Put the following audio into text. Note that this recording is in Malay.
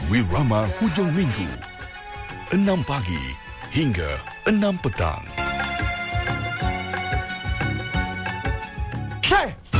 Wirama Hujung Minggu 6 pagi hingga 6 petang. Hey!